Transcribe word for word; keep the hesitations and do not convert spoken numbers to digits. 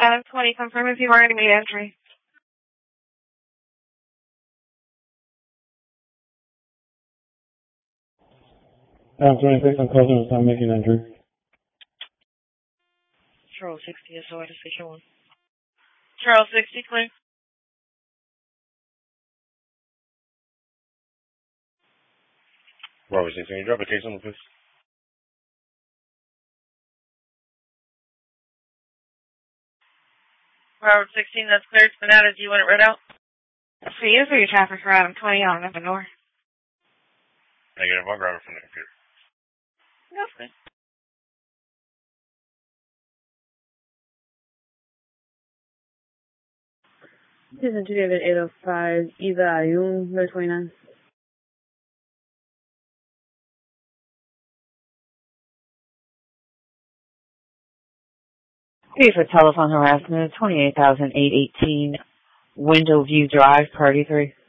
Adam twenty, confirm if you are in the entry. Adam twenty-six, I'm closing, so I'm making entry. Charles sixty, S O I to station one. Charles sixty, clear. Bravo six, can you drop a case on the please? Bravo sixteen, that's cleared. Banana, do you want it read out? For you, for your traffic for Adam twenty on up and north. Negative, I'll grab it from the computer. That's good. This is David eight oh five, Eva Ayun, road twenty-nine. Hey, for telephone harassment, twenty-eight thousand eight hundred eighteen, Window View Drive, Party three.